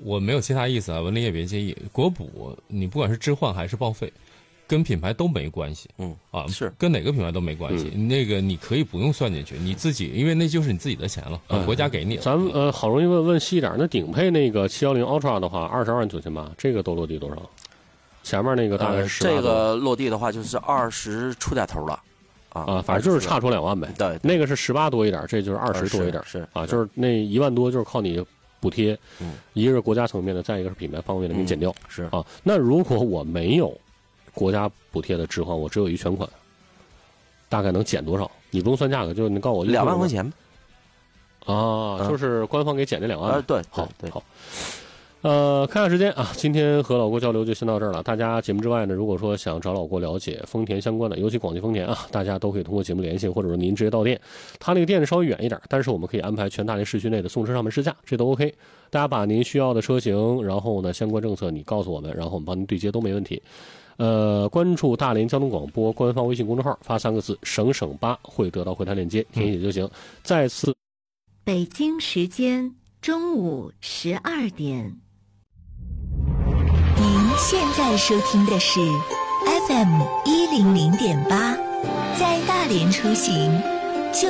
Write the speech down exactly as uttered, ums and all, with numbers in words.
我没有其他意思啊，文林也别介意。国补你不管是置换还是报废，跟品牌都没关系。 嗯啊， 是跟哪个品牌都没关系。嗯、那个你可以不用算进去，你自己因为那就是你自己的钱了，嗯、国家给你了。 咱们呃好容易问问细一点，那顶配那个七一零 Ultra 的话，二十二万九千八，这个都落地多少？前面那个大概是、 呃、这个落地的话就是二十出点头了。啊啊，反正就是差出两万呗。 对， 那个是十八多一点，这就是二十多一点。 是啊，就是那一万多就是靠你补贴， 嗯， 一个是国家层面的，再一个是品牌方面的给你减掉。 嗯、是啊，那如果我没有国家补贴的置换，我只有一全款，大概能减多少？你不用算价格，就是你告诉我两万块钱。 啊，嗯、就是官方给减这两万。 啊，对， 好， 对， 好。呃，看下时间啊，今天和老郭交流就先到这儿了。大家节目之外呢，如果说想找老郭了解丰田相关的，尤其广汽丰田啊，大家都可以通过节目联系，或者说您直接到店。他那个店稍微远一点，但是我们可以安排全大连市区内的送车上门试驾，这都 OK。大家把您需要的车型，然后呢相关政策你告诉我们，然后我们帮您对接都没问题。呃，关注大连交通广播官方微信公众号，发三个字“省省八”会得到会谈链接，填写就行。嗯、再次， 北京时间中午十二点。您现在收听的是 F M 一零零点八，在大连出行，